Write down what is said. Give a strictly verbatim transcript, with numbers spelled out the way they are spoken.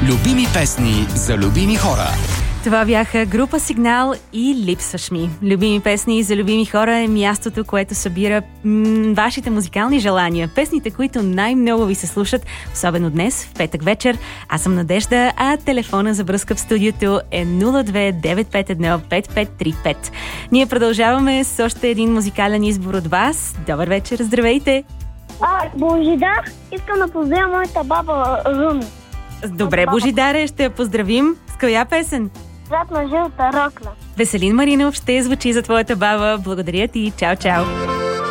Любими песни за любими хора. Това бяха група Сигнал и Липсваш ми. Любими песни за любими хора е мястото, което събира м- вашите музикални желания. Песните, които най-много ви се слушат, особено днес, в петък вечер. Аз съм Надежда, а телефона за връзка в студиото е нула две девет пет едно пет пет три пет. Ние продължаваме с още един музикален избор от вас. Добър вечер, здравейте! А, Божидар, искам да поздравя моята баба Руми. Добре, Божидаре, ще я поздравим. С коя песен? Зад на жълта рокля. Веселин Маринов ще звучи за твоята баба. Благодаря ти. Чао, чао.